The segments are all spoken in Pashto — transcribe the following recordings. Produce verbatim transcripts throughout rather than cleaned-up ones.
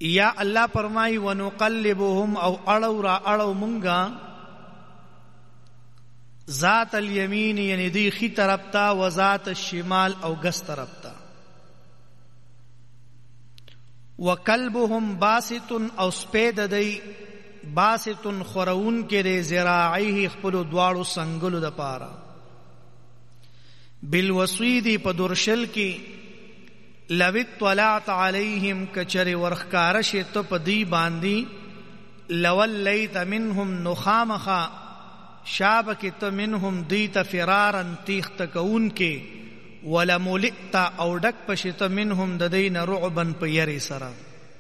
یا الله فرمای ونقلبهم او اړو را اړو مونږه ذات الیمین یعنی دی خی طرف تا و ذات الشمال او ګس طرف تا وکلبهم باسط او سپید دی باسط خورون کې د ذراعیه خپل دواړو سنگلو د پاره بالوسوید په درشل کې لو طلعت علیهم کچر ورخکارش ته په دی باندې لولیت منهم نخامخا شابکت منهم دیت فرارا تیخت کون کې ولملئت او ډک پشت منهم د دین رعبا په یری سره.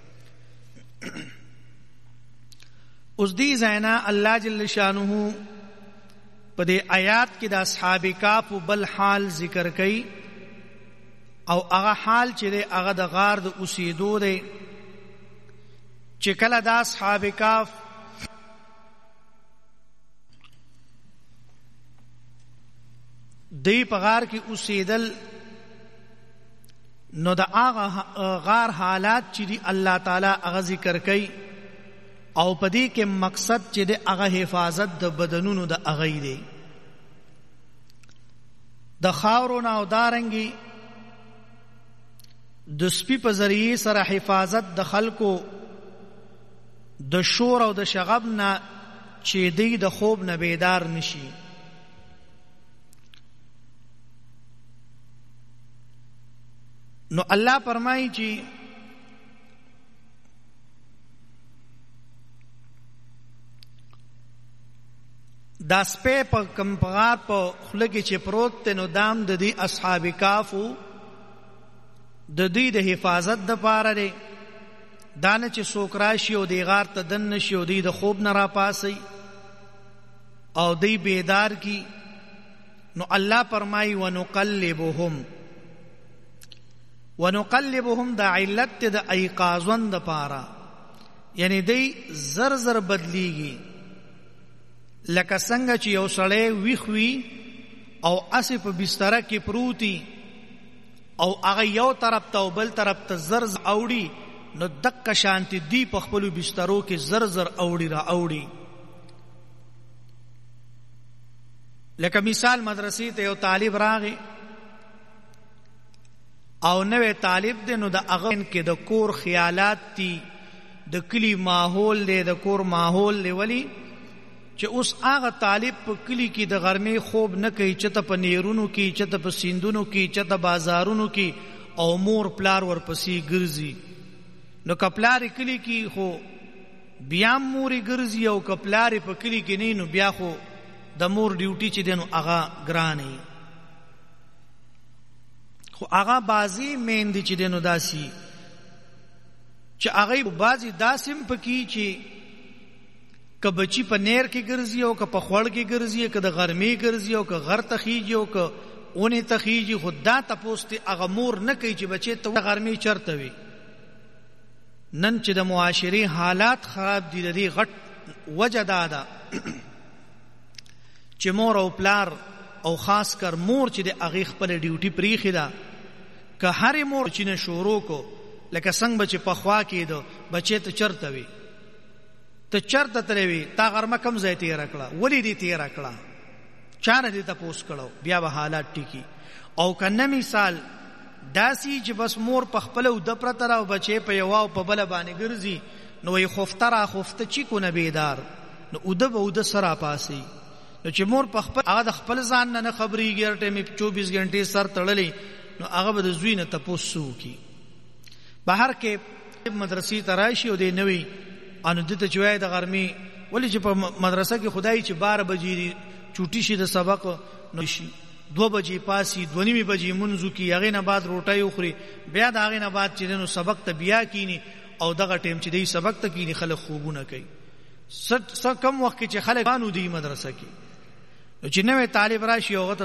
اوس دی زینا الله جل شانه په دې آیات کې د اصحاب کهف بل حال ذکر کړي او هغه حال چې هغه د غار د اوسېدو دی چې کله د اصحاب کهف دی په غار کې اوسېدل نو د هغه غار حالات چې دی الله تعالی هغه ذکر کوي او په دې کې مقصد چې د هغه حفاظت د بدنونو د هغه دی د خاورو نه او دارنګي د سپي په ذریعه سره حفاظت د خلکو د شور او د شغب نه چې دی د خوب نه بیدار نشي. نو الله فرمایي چې دا سپه په کمپغار په خله کې چې پروت ته نو دام د دې اصحاب کهف د دې د حفاظت د پاره دی دانه چې څوک راشي او د غار ته دن نشي او د خوب نه را پاسي او دی بیدار کی. نو الله فرمایي ونقلبهم ونقلبهم دا علت د ایقاظن د پاره یعنی دی زر زر بدلیږي لکه څنګه چې یو سړی ویښ وي او اسی په بستر کې پروتي او هغه یو طرف ته او بل طرف ته زر زر اوړي نو دک شانتی دی په خپل بسترو کې زر زر اوړي را اوړي. لکه مثال مدرسې ته یو طالب راغی او نوې طالب دی نو د هغه کې د کور خیالات دي د کلی ماحول دی د کور ماحول دی ولی چې اوس هغه طالب په کلی کې د غرمې خوب نه کوي چې ته په نیرونو کې چې ته په سیندونو کې چې ته بازارونو کې او مور پلار ورپسې ګرځي. نو کپلار کلی کې خو بیا موري ګرځي او کپلار په کلی کې نه نو بیا خو د مور ډیوټي چې دینو هغه ګرانه خو هغه بازی میندې چې دینو داسي چې هغه بازی داسم پکې چې که بچی په نیر کې ګرځي او که په خوړ کې ګرځي که د غرمې ګرځي او که غر تخیږي او که اونې تخیږي خدا تاسو ته هغه مور نه کوي چې بچی ته غرمې چرته وي. نن چې د معاشري حالات خراب دي د دې غټ وجه دا ده چې مور او پلار او خاص کر مور چې د هغه خپل ډیوټي پریخي ده که هر مور چې نه شروع کو لکه څنګه بچ په خوا کېدو بچی ته چرته وي ته چرته تلوي تا غرمه کم ځای ته راکړه ولې دې ته راکړه چاره دې ته پوس کړو بیا به حالات ټیکی. او کنه مثال داسي چې بس مور په خپل او د پرتر او بچي په یو او په بل باندې ګرځي نو یې خوفتره خفته چی کو نه بیدار نو او د او د سره پاسي نو چې مور په خپل هغه د خپل ځان نه خبريږي هر ټیم چوبیس غنټې سر تړلې نو هغه به د زوی نه تاسو کی. بهر کې مدرسې تراشي او د نوې ان دته چوي د غرمي ولې چې په مدرسه کې خدای چې بارہ بجې چوټي شي د سبق نو شي دو بجې پاسي دو نیمه بجې منځو کې هغه نه بعد روټي اخري بیا د هغه نه بعد چې نو سبق ته بیا کینی او دغه ټیم چې دی سبق ته کینی خلک خوبونه کوي. ست س کم وخت چې خلک بانو دی مدرسه کې چې نوې طالب راشي او